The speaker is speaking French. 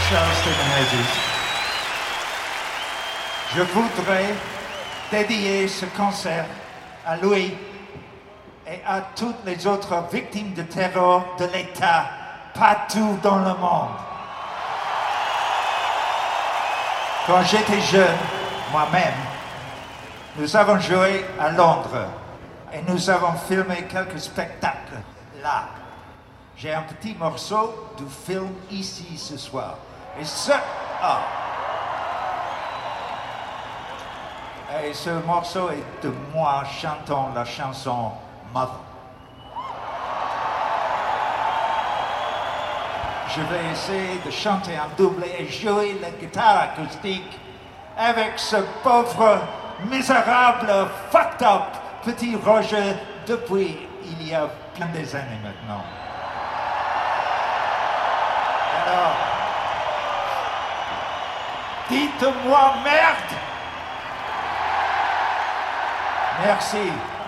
Charles Menezes. Je voudrais dédier ce concert à lui et à toutes les autres victimes de terreur de l'État partout dans le monde. Quand j'étais jeune, moi-même, nous avons joué à Londres et nous avons filmé quelques spectacles là. J'ai un petit morceau du film ici ce soir. Et Et ce morceau est de moi chantant la chanson Mother. Je vais essayer de chanter en doublé et jouer la guitare acoustique avec ce pauvre, misérable, fucked up petit Roger depuis il y a plein des années maintenant. Alors, dites-moi merde! Merci.